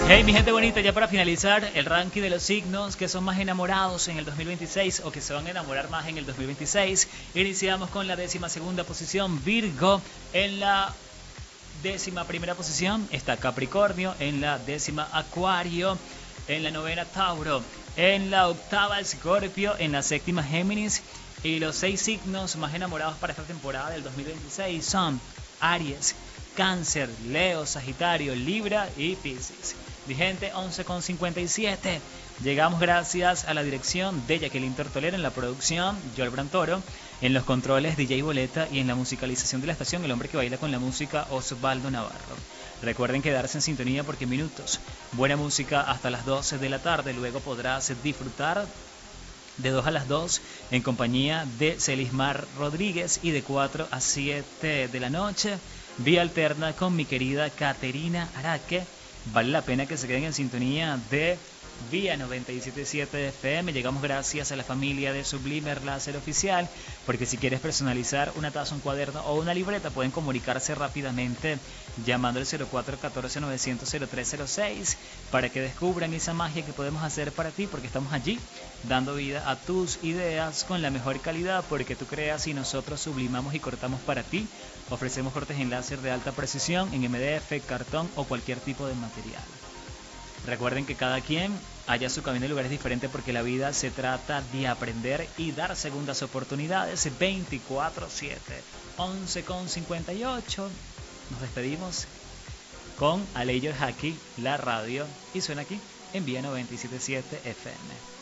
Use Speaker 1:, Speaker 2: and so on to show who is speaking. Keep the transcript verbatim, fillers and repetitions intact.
Speaker 1: Hey, mi gente bonita, ya para finalizar el ranking de los signos que son más enamorados en el dos mil veintiséis o que se van a enamorar más en el dos mil veintiséis. Iniciamos con la décima segunda posición, Virgo. En la décima primera posición está Capricornio. En la décima, Acuario. En la novena, Tauro. En la octava, Escorpio. En la séptima, Géminis. Y los seis signos más enamorados para esta temporada del dos mil veintiséis son Aries, Cáncer, Leo, Sagitario, Libra y Piscis. Vigente once con cincuenta y siete. Llegamos gracias a la dirección de Jacqueline Tortolero, en la producción Joel Brantoro, en los controles D J Boleta y en la musicalización de la estación el hombre que baila con la música, Osvaldo Navarro. Recuerden quedarse en sintonía porque en minutos buena música hasta las doce de la tarde. Luego podrás disfrutar de dos a las dos en compañía de Celismar Rodríguez y de cuatro a siete de la noche vía alterna con mi querida Caterina Araque. Vale la pena que se queden en sintonía de Vía noventa y siete punto siete F M. Llegamos gracias a la familia de Sublimer Láser Oficial, porque si quieres personalizar una taza, un cuaderno o una libreta, pueden comunicarse rápidamente llamando al cero cuatro uno cuatro novecientos cero tres cero seis para que descubran esa magia que podemos hacer para ti, porque estamos allí dando vida a tus ideas con la mejor calidad, porque tú creas y nosotros sublimamos y cortamos para ti. Ofrecemos cortes en láser de alta precisión en M D F, cartón o cualquier tipo de material. Recuerden que cada quien haya su camino en lugares diferentes, porque la vida se trata de aprender y dar segundas oportunidades veinticuatro siete. once con cincuenta y ocho. Nos despedimos con Aleyor Haki, la radio, y suena aquí en Vía noventa y siete punto siete F M.